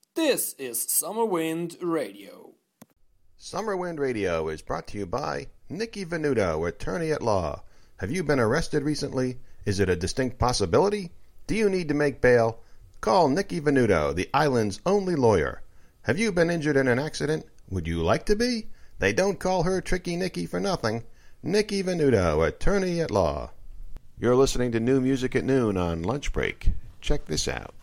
This is Summer Wind Radio. Summer Wind Radio is brought to you by Nikki Venuto, attorney at law. Have you been arrested recently? Is it a distinct possibility? Do you need to make bail? Call Nikki Venuto, the island's only lawyer. Have you been injured in an accident? Would you like to be? They don't call her Tricky Nikki for nothing. Nikki Venuto, attorney at law. You're listening to New Music at Noon on lunch break. Check this out.